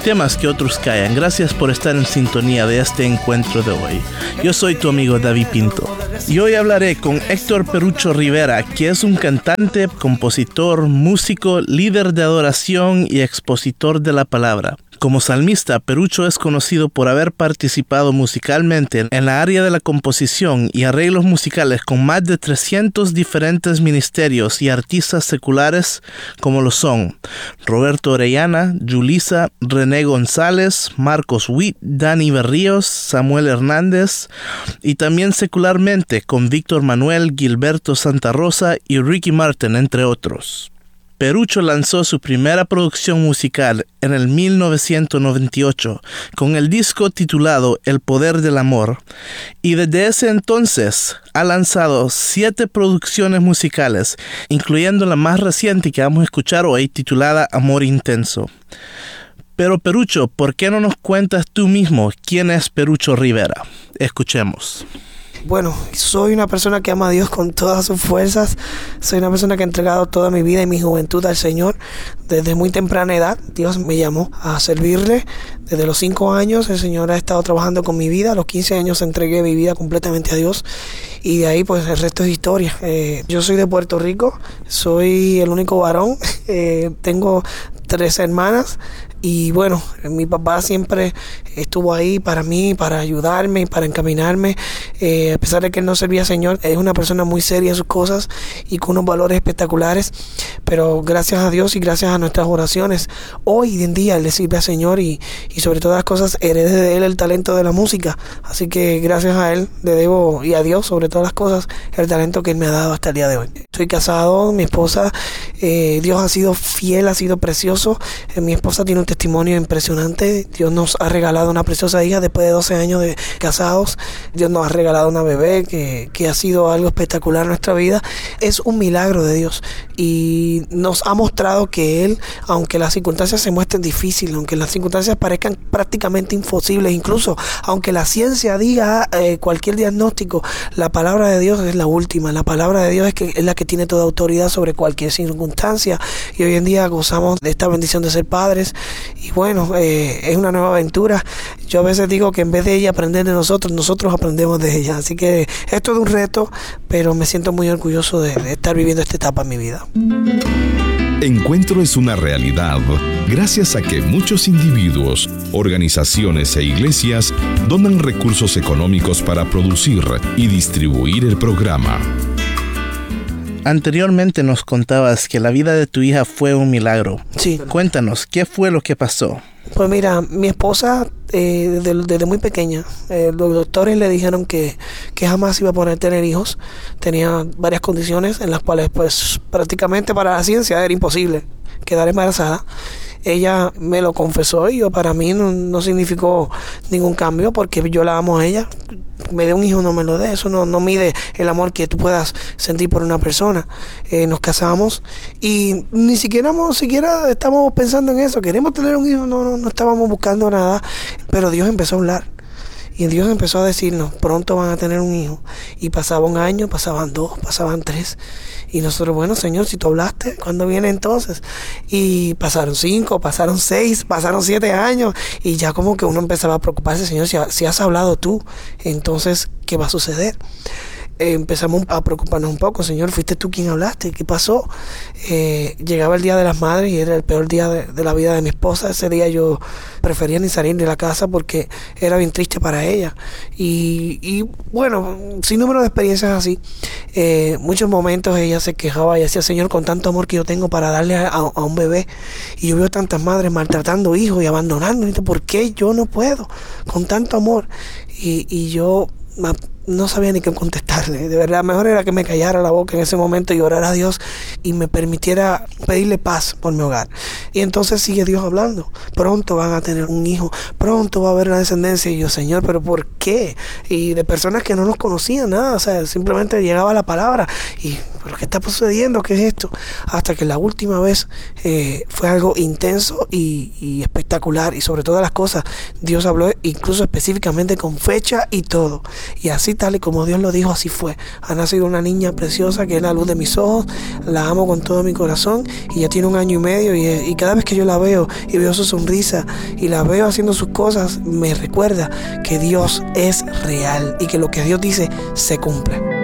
temas que otros callan. Gracias por estar en sintonía de este encuentro de hoy. Yo soy tu amigo David Pinto. Y hoy hablaré con Héctor Perucho Rivera, que es un cantante, compositor, músico, líder de adoración y expositor de la palabra. Como salmista, Perucho es conocido por haber participado musicalmente en la área de la composición y arreglos musicales con más de 300 diferentes ministerios y artistas seculares como lo son Roberto Orellana, Yulisa, René González, Marcos Witt, Dani Berríos, Samuel Hernández, y también secularmente con Víctor Manuel, Gilberto Santa Rosa y Ricky Martin, entre otros. Perucho lanzó su primera producción musical en el 1998 con el disco titulado El Poder del Amor, y desde ese entonces ha lanzado 7 producciones musicales, incluyendo la más reciente que vamos a escuchar hoy, titulada Amor Intenso. Pero Perucho, ¿por qué no nos cuentas tú mismo quién es Perucho Rivera? Escuchemos. Bueno, soy una persona que ama a Dios con todas sus fuerzas. Soy una persona que ha entregado toda mi vida y mi juventud al Señor. Desde muy temprana edad, Dios me llamó a servirle. Desde los 5 años, el Señor ha estado trabajando con mi vida. A los 15 años entregué mi vida completamente a Dios. Y de ahí, pues, el resto es historia. Yo soy de Puerto Rico. Soy el único varón. Tengo 3 hermanas. Y bueno, mi papá siempre estuvo ahí para mí, para ayudarme, para encaminarme. A pesar de que él no servía al Señor, es una persona muy seria en sus cosas y con unos valores espectaculares. Pero gracias a Dios y gracias a nuestras oraciones, hoy en día él le sirve al Señor y sobre todas las cosas heredé de él el talento de la música. Así que gracias a él le debo, y a Dios sobre todas las cosas, el talento que él me ha dado hasta el día de hoy. Estoy casado, mi esposa, Dios ha sido fiel, ha sido precioso. Mi esposa tiene un testimonio impresionante. Dios nos ha regalado una preciosa hija después de 12 años de casados. Dios nos ha regalado una bebé que ha sido algo espectacular en nuestra vida. Es un milagro de Dios y nos ha mostrado que Él, aunque las circunstancias se muestren difíciles, aunque las circunstancias parezcan prácticamente imposibles, incluso aunque la ciencia diga cualquier diagnóstico, la palabra de Dios es la última. La palabra de Dios es la que tiene toda autoridad sobre cualquier circunstancia, y hoy en día gozamos de esta bendición de ser padres. Y bueno, es una nueva aventura. Yo a veces digo que en vez de ella aprender de nosotros aprendemos de ella. Así que esto es un reto, pero me siento muy orgulloso de estar viviendo esta etapa en mi vida. Encuentro es una realidad gracias a que muchos individuos, organizaciones e iglesias donan recursos económicos para producir y distribuir el programa. Anteriormente nos contabas que la vida de tu hija fue un milagro. Sí. Cuéntanos, ¿qué fue lo que pasó? Pues mira, mi esposa desde muy pequeña, los doctores le dijeron que jamás iba a poder tener hijos. Tenía varias condiciones en las cuales pues prácticamente para la ciencia era imposible quedar embarazada. Ella me lo confesó y para mí no significó ningún cambio, porque yo la amo a ella. Me dé un hijo, no me lo dé. Eso no mide el amor que tú puedas sentir por una persona. Nos casamos y ni siquiera estamos pensando en eso. Queremos tener un hijo, no estábamos buscando nada. Pero Dios empezó a hablar. Y Dios empezó a decirnos, pronto van a tener un hijo. Y pasaba un año, pasaban 2, pasaban 3. Y nosotros, bueno, Señor, si tú hablaste, ¿cuándo viene entonces? Y pasaron 5, pasaron 6, pasaron 7 años. Y ya como que uno empezaba a preocuparse, Señor, si has hablado tú, entonces, ¿qué va a suceder? Empezamos a preocuparnos un poco. Señor, fuiste tú quien hablaste, ¿qué pasó? Llegaba el Día de las Madres y era el peor día de la vida de mi esposa. Ese día yo prefería ni salir de la casa porque era bien triste para ella. Y bueno, sin número de experiencias así. Muchos momentos ella se quejaba y decía, Señor, con tanto amor que yo tengo para darle a un bebé, y yo veo tantas madres maltratando hijos y abandonando, ¿por qué yo no puedo? Con tanto amor. Y yo no sabía ni qué contestarle. De verdad, mejor era que me callara la boca en ese momento y orara a Dios y me permitiera pedirle paz por mi hogar. Y entonces sigue Dios hablando. Pronto van a tener un hijo, pronto va a haber una descendencia. Y yo, Señor, ¿pero por qué? Y de personas que no nos conocían nada, o sea, simplemente llegaba la palabra y ¿pero qué está sucediendo? ¿Qué es esto? Hasta que la última vez fue algo intenso y espectacular, y sobre todas las cosas Dios habló incluso específicamente con fecha y todo, y así tal y como Dios lo dijo, así fue. Ha nacido una niña preciosa que es la luz de mis ojos, la amo con todo mi corazón, y ya tiene 1 año y medio, y cada vez que yo la veo y veo su sonrisa y la veo haciendo sus cosas, me recuerda que Dios es real y que lo que Dios dice se cumple.